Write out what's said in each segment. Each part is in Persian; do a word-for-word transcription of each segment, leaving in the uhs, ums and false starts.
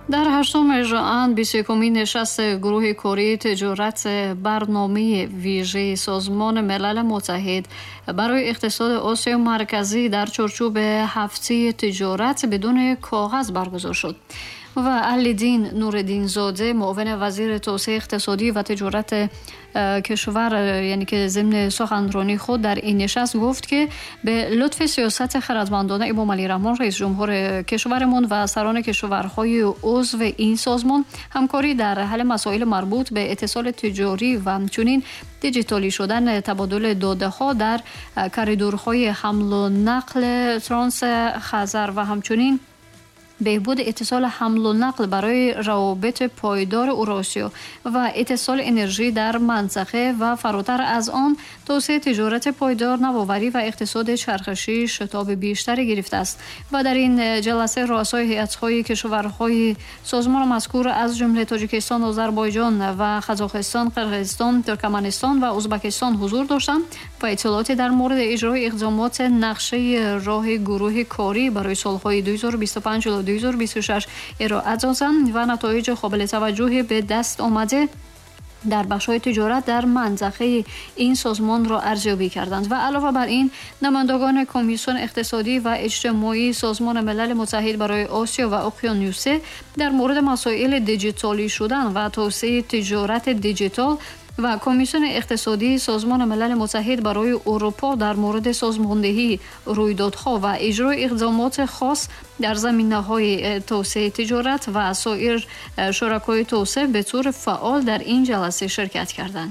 در هشتم ژوئن بیست و یکمین نشست گروه کاری تجارت برنامه ویژه سازمان ملل متحد برای اقتصاد آسیای مرکزی در چارچوب هفته تجارت بدون کاغذ برگزار شد و علیدین نوردین زاده معاون وزیر توسعه اقتصادی و تجارت کشور یعنی که ضمن سخنرانی خود در این نشست گفت که به لطف سیاست خردمندانه امام علی رحمان رئیس جمهور کشورمان و سران کشورهای عضو این سازمان همکاری در حل مسائل مربوط به اتصال تجاری و همچنین دیجیتالی شدن تبادل داده ها در کریدورهای حمل و نقل ترانس خزر و همچنین بهبود اتصال حمل و نقل برای روابط پایدار اوراسیا و اتصال انرژی در منطقه و فراتر از آن توسعه تجارت پایدار، نوآوری و اقتصاد چرخشی شتاب بیشتری گرفته است و در این جلسه رؤسای هیئت‌های کشورهای سازمان مذکور از جمله تاجیکستان، آذربایجان و قزاقستان، قرقیزستان، ترکمنستان و ازبکستان حضور داشتند و اطلاعاتی در مورد اجرای اقدامات نقشه راه گروه کاری برای سالهای دو هزار و بیست و پنج تا دو هزار و بیست و شش ارائه دادند و نتایج قابل توجهی به دست آمده در بخش‌های تجارت در منطقه این سازمان را ارزیابی کردند و علاوه بر این نمایندگان کمیسیون اقتصادی و اجتماعی سازمان ملل متحد برای آسیا و اقیانوسیه در مورد مسائل دیجیتالی شدن و توسعه تجارت دیجیتال و کمیسیون اقتصادی سازمان ملل متحد برای اروپا در مورد سازماندهی رویدادها و اجرای اقدامات خاص در زمینه‌های توسعه تجارت و سایر شرکای توسعه به طور فعال در این جلسه شرکت کردند.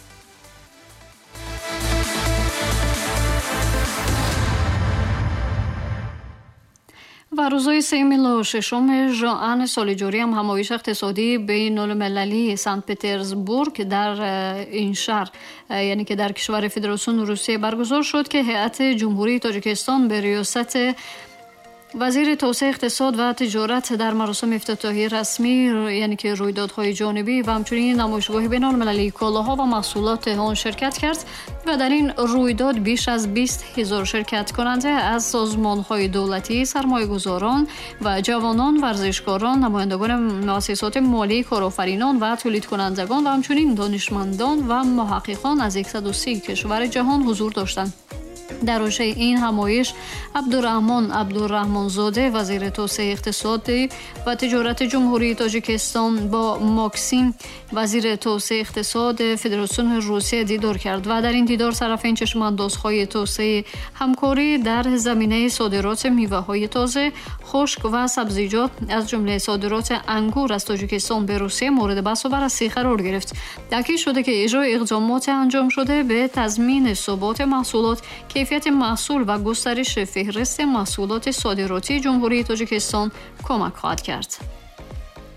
و روزهای سوم و ششم ژوئن سال جاری هم همایش اقتصادی بین المللی سنت پترزبورگ در این شهر یعنی که در کشور فدراسیون روسیه برگزار شد که هیئت جمهوری تاجیکستان به ریاست وزیر توسعه اقتصاد و تجارت در مراسم افتتاحیه رسمی یعنی که رویدادهای جانبی و همچنین نمایشگاه بین المللی کالاها و محصولات آن شرکت کرد و در این رویداد بیش از بیست هزار شرکت کننده از سازمان‌های دولتی، سرمایه‌گذاران و جوانان، ورزشکاران، نمایندگان مؤسسات مالی، کارآفرینان و تولید کنندگان و همچنین دانشمندان و محققان از صد و سی کشور جهان حضور داشتند. در اوج این همایش عبدالرحمن عبدالرحمن زاده وزیر توسعه اقتصادی و تجارت جمهوری تاجیکستان با ماکسیم وزیر توسعه اقتصاد فدراسیون روسیه دیدار کرد و در این دیدار طرفین چشم‌اندازهای توسعه همکاری در زمینه صادرات میوه‌های تازه، خشک و سبزیجات از جمله صادرات انگور از تاجیکستان به روسیه مورد بحث و بررسی قرار گرفت. تاکید شده که اجرای اقدامات انجام شده به تضمین ثبات محصولات، کیفیت محصول و گسترش فهرست محصولات صادراتی جمهوری تاجیکستان کمک خواهد کرد.